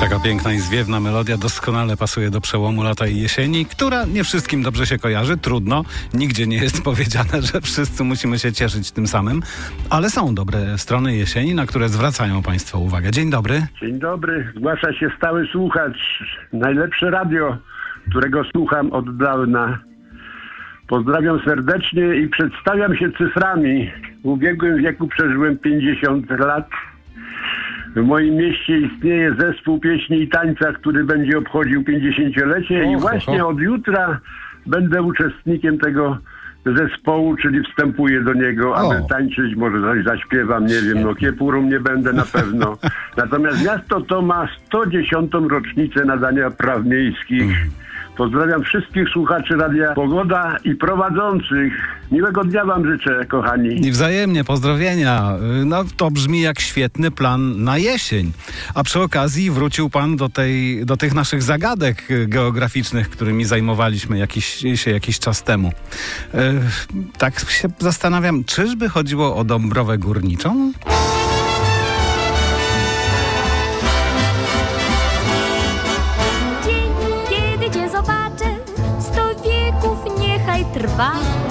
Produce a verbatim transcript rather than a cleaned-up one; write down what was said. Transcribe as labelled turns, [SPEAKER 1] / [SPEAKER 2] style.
[SPEAKER 1] Taka piękna i zwiewna melodia doskonale pasuje do przełomu lata i jesieni, która nie wszystkim dobrze się kojarzy, trudno. Nigdzie nie jest powiedziane, że wszyscy musimy się cieszyć tym samym, ale są dobre strony jesieni, na które zwracają Państwo uwagę. Dzień dobry.
[SPEAKER 2] Dzień dobry. Zgłasza się stały słuchacz. Najlepsze radio, którego słucham od dawna. Pozdrawiam serdecznie i przedstawiam się cyframi. W ubiegłym wieku przeżyłem pięćdziesiąt lat. W moim mieście istnieje zespół pieśni i tańca, który będzie obchodził pięćdziesięciolecie i właśnie od jutra będę uczestnikiem tego zespołu, czyli wstępuję do niego, aby
[SPEAKER 1] O.
[SPEAKER 2] tańczyć, może coś zaśpiewam, nie wiem, no kiepurą nie będę na pewno. Natomiast miasto to ma sto dziesiątą rocznicę nadania praw miejskich. Pozdrawiam wszystkich słuchaczy Radia Pogoda i prowadzących. Miłego dnia wam życzę, kochani.
[SPEAKER 1] I wzajemnie, pozdrowienia. No to brzmi jak świetny plan na jesień. A przy okazji wrócił Pan do, tej, do tych naszych zagadek geograficznych, którymi zajmowaliśmy jakiś, się jakiś czas temu. E, tak się zastanawiam, czyżby chodziło o Dąbrowę Górniczą?
[SPEAKER 3] Dzień, kiedy cię zobaczę, sto wieków niechaj trwa.